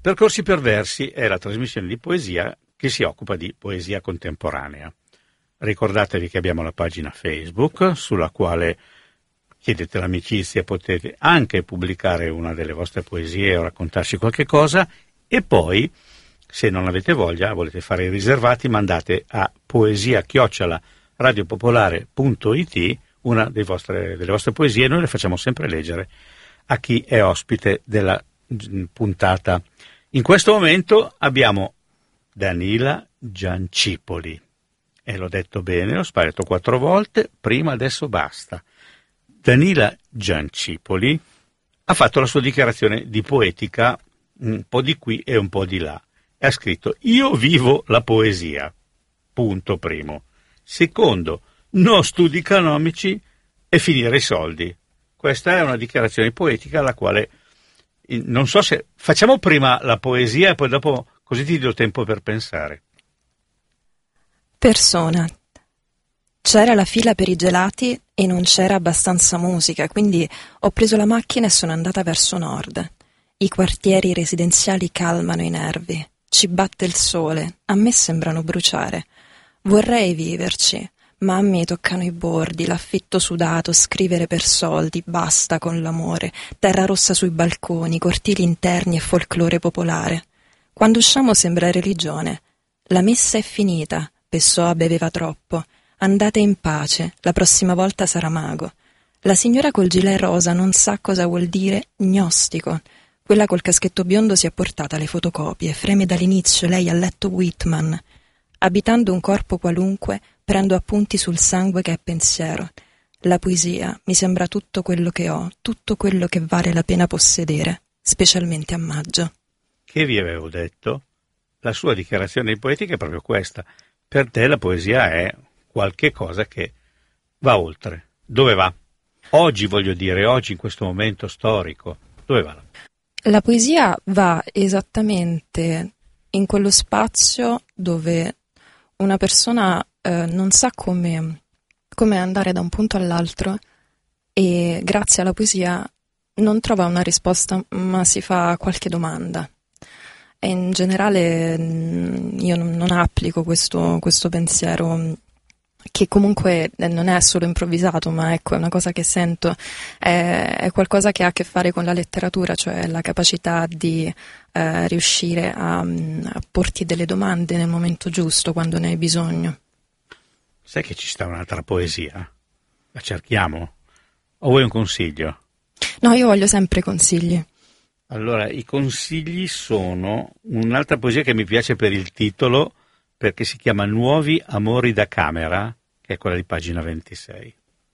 Percorsi per versi è la trasmissione di poesia che si occupa di poesia contemporanea. Ricordatevi che abbiamo la pagina Facebook sulla quale chiedete l'amicizia, potete anche pubblicare una delle vostre poesie o raccontarci qualche cosa, e poi, se non avete voglia, volete fare i riservati, mandate a poesia@radiopopolare.it una delle vostre poesie, e noi le facciamo sempre leggere a chi è ospite della puntata. In questo momento abbiamo Danila Giancipoli, e l'ho detto bene, l'ho sparato 4 volte, prima, adesso basta. Danila Giancipoli ha fatto la sua dichiarazione di poetica un po' di qui e un po' di là, e ha scritto: io vivo la poesia, punto primo. Secondo, no studi economici e finire i soldi. Questa è una dichiarazione poetica alla quale non so se facciamo prima la poesia e poi dopo, così ti do tempo per pensare. Persona. C'era la fila per i gelati e non c'era abbastanza musica, quindi ho preso la macchina e sono andata verso nord. I quartieri residenziali calmano i nervi. Ci batte il sole, a me sembrano bruciare. Vorrei viverci, ma a me toccano i bordi, l'affitto sudato, scrivere per soldi, basta con l'amore, terra rossa sui balconi, cortili interni e folklore popolare. Quando usciamo sembra religione. La messa è finita, Pessoa beveva troppo. Andate in pace, la prossima volta sarà mago. La signora col gilet rosa non sa cosa vuol dire gnostico. Quella col caschetto biondo si è portata le fotocopie, freme dall'inizio, lei ha letto Whitman. Abitando un corpo qualunque, prendo appunti sul sangue che è pensiero. La poesia mi sembra tutto quello che ho, tutto quello che vale la pena possedere, specialmente a maggio. Che vi avevo detto? La sua dichiarazione di poetica è proprio questa. Per te la poesia è qualche cosa che va oltre. Dove va? Oggi, voglio dire, oggi in questo momento storico, dove va? La poesia va esattamente in quello spazio dove una persona non sa come andare da un punto all'altro, e grazie alla poesia non trova una risposta, ma si fa qualche domanda. E in generale io non applico questo pensiero, che comunque non è solo improvvisato, ma ecco, è una cosa che sento, è qualcosa che ha a che fare con la letteratura, cioè la capacità di riuscire a porti delle domande nel momento giusto, quando ne hai bisogno. Sai che ci sta un'altra poesia? La cerchiamo? O vuoi un consiglio? No, io voglio sempre consigli. Allora, i consigli sono un'altra poesia che mi piace per il titolo, perché si chiama Nuovi amori da camera, che è quella di pagina 26.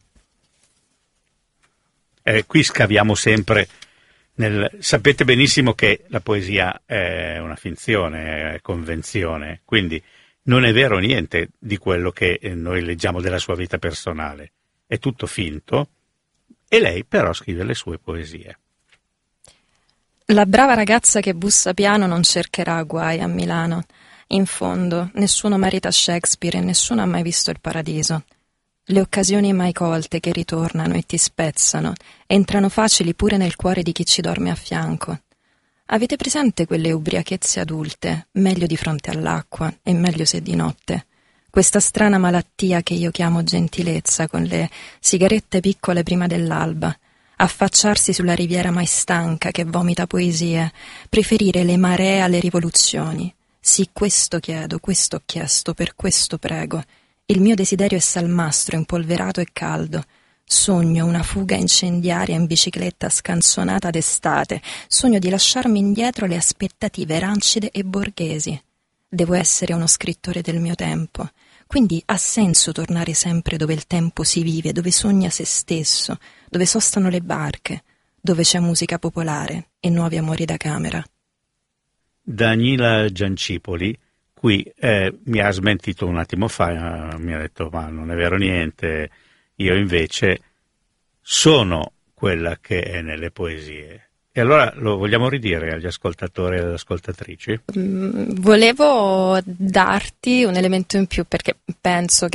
Qui scaviamo sempre sapete benissimo che la poesia è una finzione, è convenzione, quindi non è vero niente di quello che noi leggiamo della sua vita personale, è tutto finto, e lei però scrive le sue poesie. La brava ragazza che bussa piano non cercherà guai a Milano. In fondo, nessuno merita Shakespeare e nessuno ha mai visto il paradiso. Le occasioni mai colte che ritornano e ti spezzano, entrano facili pure nel cuore di chi ci dorme a fianco. Avete presente quelle ubriachezze adulte, meglio di fronte all'acqua e meglio se di notte? Questa strana malattia che io chiamo gentilezza, con le sigarette piccole prima dell'alba, affacciarsi sulla riviera mai stanca che vomita poesie, preferire le maree alle rivoluzioni. Sì, questo chiedo, questo ho chiesto, per questo prego. Il mio desiderio è salmastro, impolverato e caldo. Sogno una fuga incendiaria in bicicletta scanzonata d'estate. Sogno di lasciarmi indietro le aspettative rancide e borghesi. Devo essere uno scrittore del mio tempo. Quindi ha senso tornare sempre dove il tempo si vive, dove sogna se stesso, dove sostano le barche, dove c'è musica popolare e nuovi amori da camera. Danila Giancipoli qui mi ha smentito un attimo fa, mi ha detto ma non è vero niente, io invece sono quella che è nelle poesie. E allora lo vogliamo ridire agli ascoltatori e alle ascoltatrici? Volevo darti un elemento in più, perché penso che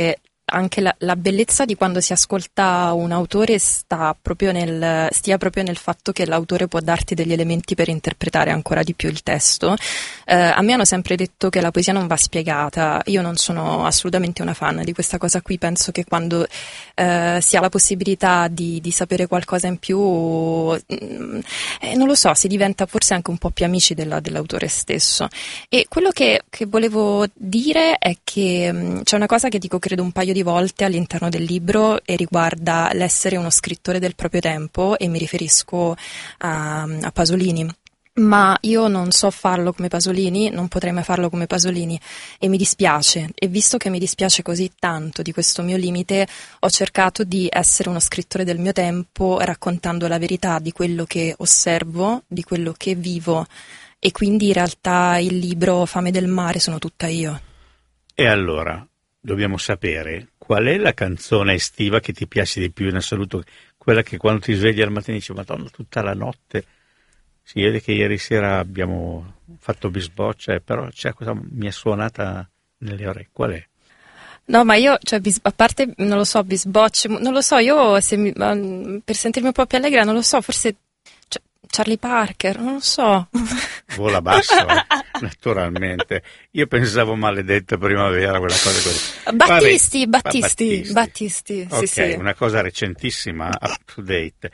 anche la bellezza di quando si ascolta un autore stia proprio nel fatto che l'autore può darti degli elementi per interpretare ancora di più il testo. A me hanno sempre detto che la poesia non va spiegata. Io non sono assolutamente una fan di questa cosa qui. Penso che quando si ha la possibilità di sapere qualcosa in più, non lo so, si diventa forse anche un po' più amici dell'autore stesso. E quello che volevo dire è che c'è una cosa che dico credo un paio di volte all'interno del libro e riguarda l'essere uno scrittore del proprio tempo, e mi riferisco a Pasolini. Ma io non so farlo come Pasolini, non potrei mai farlo come Pasolini, e mi dispiace. E visto che mi dispiace così tanto di questo mio limite, ho cercato di essere uno scrittore del mio tempo, raccontando la verità di quello che osservo, di quello che vivo, e quindi in realtà il libro Fame del mare sono tutta io. E allora dobbiamo sapere qual è la canzone estiva che ti piace di più in assoluto, quella che quando ti svegli al mattino dici Madonna, tutta la notte. Si vede che ieri sera abbiamo fatto bisboccia, però c'è cosa mi è suonata nelle orecchie. Qual è? No, ma io, cioè, a parte, non lo so, bisbocce, non lo so, io per sentirmi un po' più allegra, non lo so, forse Charlie Parker, non lo so. Vola basso, naturalmente. Io pensavo Maledetta primavera, quella cosa così. Battisti, ok, sì. Una cosa recentissima, up to date.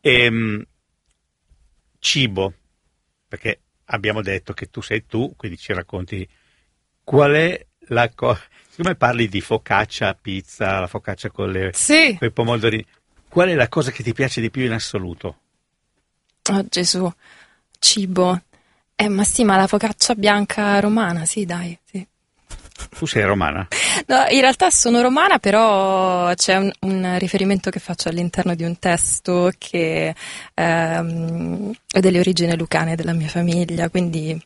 Cibo, perché abbiamo detto che tu sei tu, quindi ci racconti qual è la cosa. Siccome parli di focaccia, pizza, la focaccia con i pomodorini, qual è la cosa che ti piace di più in assoluto? Oh Gesù, cibo. Ma sì, ma la focaccia bianca romana, sì, dai, sì. Tu sei romana? No, in realtà sono romana, però c'è un riferimento che faccio all'interno di un testo che è delle origini lucane della mia famiglia, quindi...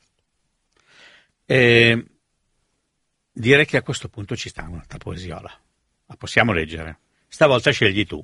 Direi che a questo punto ci sta un'altra poesiola. La possiamo leggere. Stavolta scegli tu.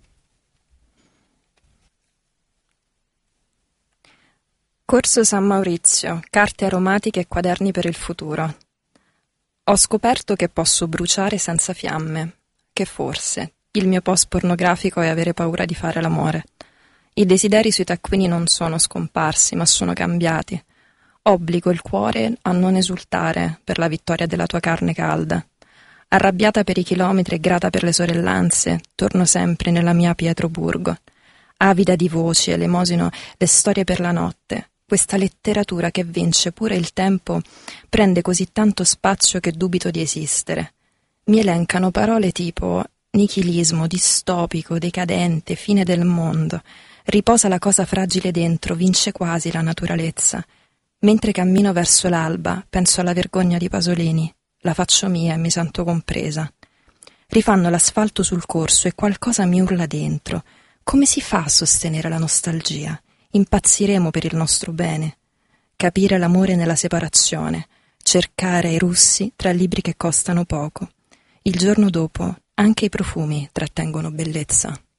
Corso San Maurizio, carte aromatiche e quaderni per il futuro. Ho scoperto che posso bruciare senza fiamme, che forse il mio post pornografico è avere paura di fare l'amore. I desideri sui taccuini non sono scomparsi, ma sono cambiati. Obbligo il cuore a non esultare per la vittoria della tua carne calda. Arrabbiata per i chilometri e grata per le sorellanze, torno sempre nella mia Pietroburgo. Avida di voci, elemosino le storie per la notte. Questa letteratura che vince pure il tempo prende così tanto spazio che dubito di esistere. Mi elencano parole tipo nichilismo, distopico, decadente, fine del mondo. Riposa la cosa fragile dentro, vince quasi la naturalezza. Mentre cammino verso l'alba, penso alla vergogna di Pasolini. La faccio mia e mi sento compresa. Rifanno l'asfalto sul corso e qualcosa mi urla dentro. Come si fa a sostenere la nostalgia? Impazziremo per il nostro bene. Capire l'amore nella separazione, cercare i russi tra libri che costano poco. Il giorno dopo anche i profumi trattengono bellezza.